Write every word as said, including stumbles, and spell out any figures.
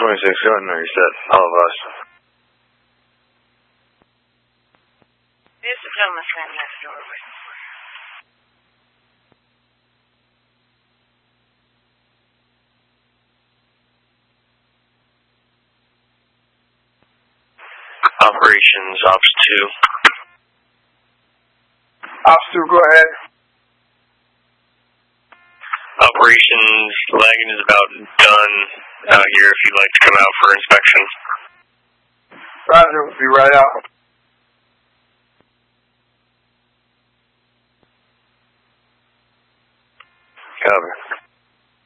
twenty-six, go ahead and know your set. All of us. There's a gentleman standing next door. Operations Ops two. Ops two, go ahead. Operations Lagan is about done out here if you'd like to come out for inspection. Roger, we'll be right out. Copy.